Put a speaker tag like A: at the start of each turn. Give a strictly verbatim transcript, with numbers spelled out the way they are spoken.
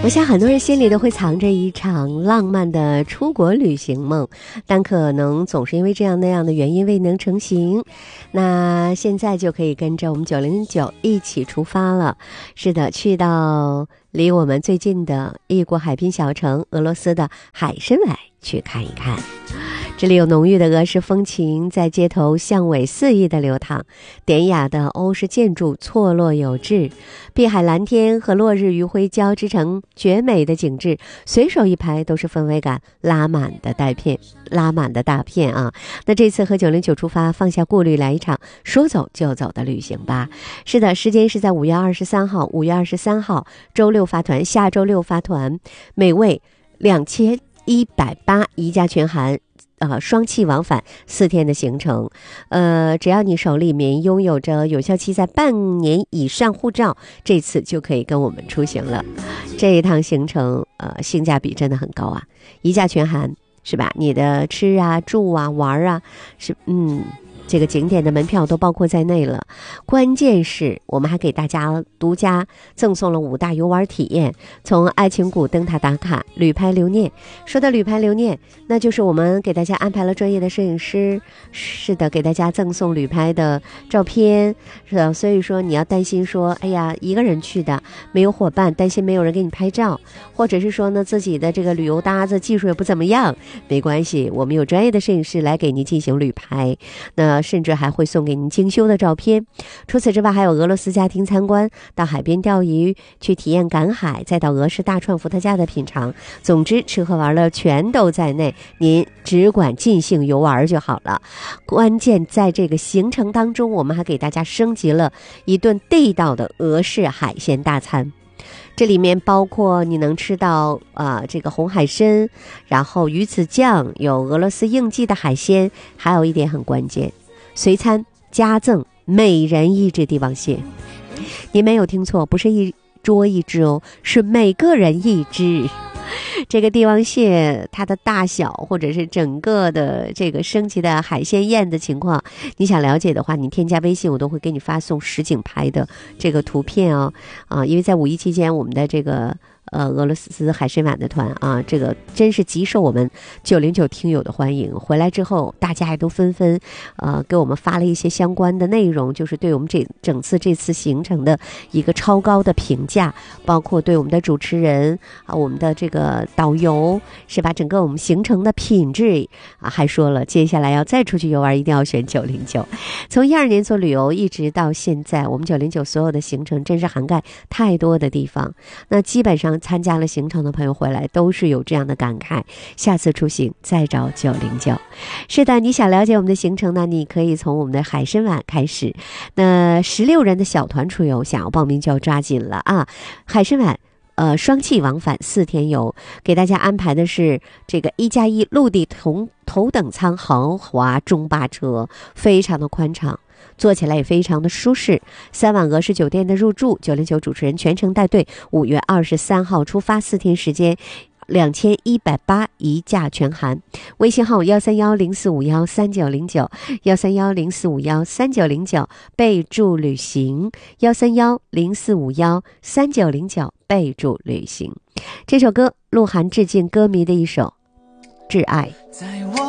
A: 我想很多人心里都会藏着一场浪漫的出国旅行梦，但可能总是因为这样那样的原因未能成行。那现在就可以跟着我们九零九一起出发了。是的，去到离我们最近的异国海滨小城俄罗斯的海参崴去看一看。这里有浓郁的俄式风情，在街头巷尾肆意的流淌，典雅的欧式建筑错落有致，碧海蓝天和落日余晖交织成绝美的景致，随手一拍都是氛围感拉满的大片拉满的大片啊！那这次和九零九出发，放下顾虑，来一场说走就走的旅行吧。是的，时间是在五月二十三号，五月二十三号周六发团，下周六发团，每位两千一百八，一价全含。呃，双气往返四天的行程，呃，只要你手里面拥有着有效期在半年以上护照，这次就可以跟我们出行了。这一趟行程，呃，性价比真的很高啊，一价全含，是吧？你的吃啊、住啊、玩啊，是嗯。这个景点的门票都包括在内了，关键是我们还给大家独家赠送了五大游玩体验，从爱情谷灯塔打卡，旅拍留念。说到旅拍留念，那就是我们给大家安排了专业的摄影师，是的，给大家赠送旅拍的照片，是的，所以说你要担心说，哎呀，一个人去的，没有伙伴，担心没有人给你拍照，或者是说呢，自己的这个旅游搭子技术也不怎么样，没关系，我们有专业的摄影师来给您进行旅拍，那甚至还会送给您精修的照片。除此之外，还有俄罗斯家庭参观，到海边钓鱼，去体验赶海，再到俄式大串伏特加的品尝。总之，吃喝玩乐全都在内，您只管尽兴游玩就好了。关键在这个行程当中，我们还给大家升级了一顿地道的俄式海鲜大餐。这里面包括你能吃到啊、呃、这个红海参，然后鱼子酱，有俄罗斯应季的海鲜，还有一点很关键，随餐加赠每人一只帝王蟹。您没有听错，不是一桌一只哦，是每个人一只。这个帝王蟹它的大小或者是整个的这个升级的海鲜宴的情况，你想了解的话，你添加微信，我都会给你发送实景拍的这个图片哦。啊，因为在五一期间，我们的这个呃俄罗斯海参崴的团啊，这个真是极受我们九零九听友的欢迎。回来之后，大家还都纷纷呃给我们发了一些相关的内容，就是对我们这整次这次行程的一个超高的评价，包括对我们的主持人啊，我们的这个导游是吧，整个我们行程的品质啊，还说了接下来要再出去游玩，一定要选九零九。从一二年做旅游一直到现在，我们九零九所有的行程真是涵盖太多的地方。那基本上参加了行程的朋友回来都是有这样的感慨，下次出行再找九零九。是的，你想了解我们的行程呢，你可以从我们的海参崴开始。那十六人的小团出游，想要报名就要抓紧了啊！海参崴呃，双气往返四天游，给大家安排的是这个一加一陆地同头等舱豪华中巴车，非常的宽敞，坐起来也非常的舒适。三晚俄式酒店的入住，九零九主持人全程带队，五月二十三号出发，四天时间。两千一百八一价全含，微信号幺三幺零四五幺三九零九幺三幺零四五幺三九零九，备注旅行幺三幺零四五幺三九零九，备注旅行。这首歌鹿晗致敬歌迷的一首《挚爱》。